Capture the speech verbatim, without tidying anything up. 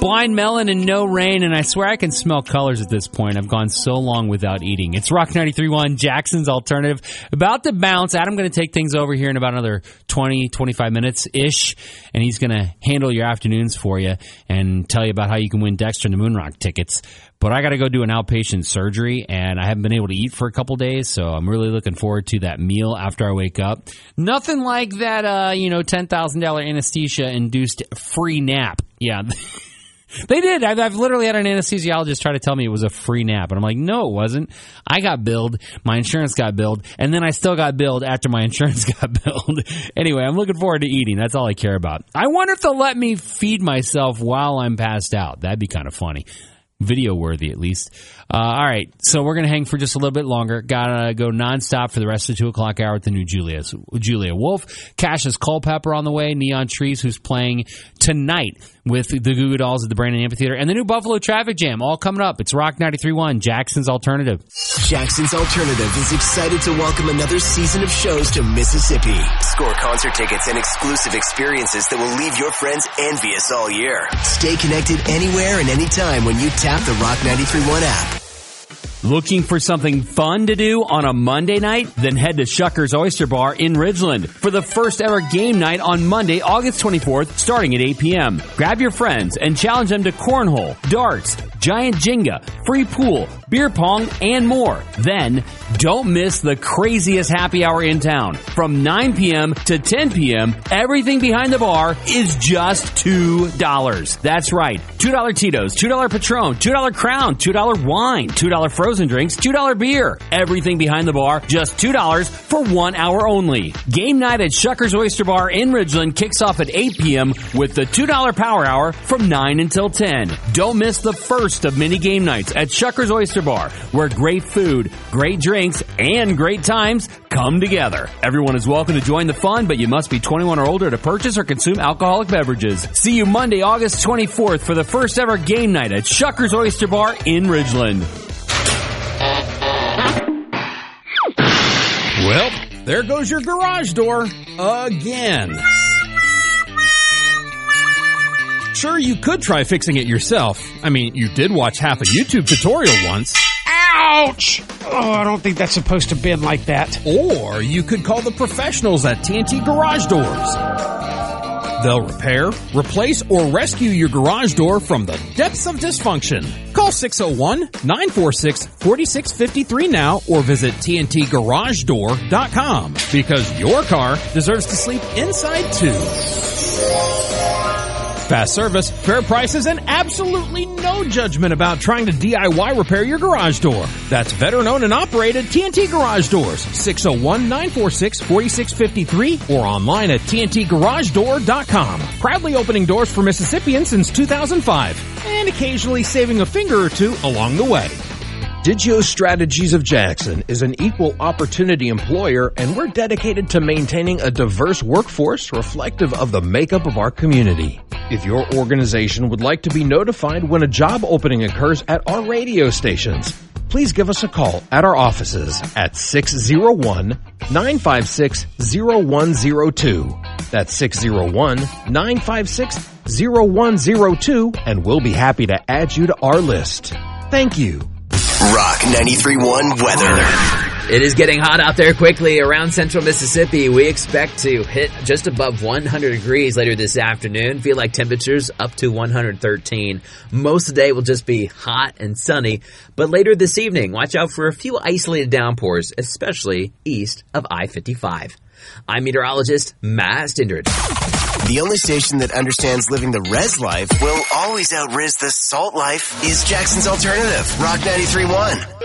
blind melon and no rain, and I swear I can smell colors at this point. I've gone so long without eating. It's Rock ninety-three point one, Jackson's Alternative. About to bounce. Adam going to take things over here in about another twenty, twenty-five minutes-ish, and he's going to handle your afternoons for you and tell you about how you can win Dexter and the Moonrock tickets. But I got to go do an outpatient surgery, and I haven't been able to eat for a couple days, so I'm really looking forward to that meal after I wake up. Nothing like that, uh, you know, ten thousand dollars anesthesia-induced free nap. Yeah, they did. I've, I've literally had an anesthesiologist try to tell me it was a free nap, and I'm like, no, it wasn't. I got billed, my insurance got billed, and then I still got billed after my insurance got billed. Anyway, I'm looking forward to eating. That's all I care about. I wonder if they'll let me feed myself while I'm passed out. That'd be kind of funny. Video worthy, at least. Uh, all right, so we're going to hang for just a little bit longer. Gotta go nonstop for the rest of the two o'clock hour with the new Julia. So, Julia Wolf, Cassius Culpepper on the way, Neon Trees, who's playing tonight with the Goo Goo Dolls at the Brandon Amphitheater, and the new Buffalo Traffic Jam, all coming up. It's Rock ninety-three point one, Jackson's Alternative. Jackson's Alternative is excited to welcome another season of shows to Mississippi. Score concert tickets and exclusive experiences that will leave your friends envious all year. Stay connected anywhere and anytime when you tap the Rock ninety-three point one app. Looking for something fun to do on a Monday night? Then head to Shuckers Oyster Bar in Ridgeland for the first ever game night on Monday, August twenty-fourth, starting at eight p.m. Grab your friends and challenge them to cornhole, darts, giant Jenga, free pool, beer pong, and more. Then, don't miss the craziest happy hour in town. From nine p.m. to ten p.m., everything behind the bar is just two dollars. That's right. two dollar Tito's, two dollar Patron, two dollar Crown, two dollar wine, two dollar frozen drinks, two dollar beer. Everything behind the bar, just two dollars for one hour only. Game night at Shuckers Oyster Bar in Ridgeland kicks off at eight p.m. with the two dollar Power Hour from nine until ten. Don't miss the first of many game nights at Shuckers Oyster Bar, where great food, great drinks, and great times come together. Everyone is welcome to join the fun, but you must be twenty-one or older to purchase or consume alcoholic beverages. See you Monday, August twenty-fourth for the first ever game night at Shuckers Oyster Bar in Ridgeland. Well, there goes your garage door again. Sure, you could try fixing it yourself. I mean, you did watch half a YouTube tutorial once. Ouch! Oh, I don't think that's supposed to bend like that. Or you could call the professionals at T N T Garage Doors. They'll repair, replace, or rescue your garage door from the depths of dysfunction. Call six oh one, nine four six, four six five three now or visit T N T garage door dot com because your car deserves to sleep inside too. Fast service, fair prices, and absolutely no judgment about trying to D I Y repair your garage door. That's veteran-owned and operated T N T Garage Doors, six oh one, nine four six, four six five three or online at T N T garage door dot com. Proudly opening doors for Mississippians since two thousand five and occasionally saving a finger or two along the way. Digio Strategies of Jackson is an equal opportunity employer, and we're dedicated to maintaining a diverse workforce reflective of the makeup of our community. If your organization would like to be notified when a job opening occurs at our radio stations, please give us a call at our offices at six oh one, nine five six, oh one oh two. That's six oh one, nine five six, oh one oh two, and we'll be happy to add you to our list. Thank you. Rock ninety-three point one weather. It is getting hot out there quickly around central Mississippi. We expect to hit just above one hundred degrees later this afternoon. Feel like temperatures up to one hundred thirteen. Most of the day will just be hot and sunny. But later this evening, watch out for a few isolated downpours, especially east of I fifty-five. I'm meteorologist Matt Stindred. The only station that understands living the res life will always out-res the salt life is Jackson's Alternative, Rock ninety-three point one.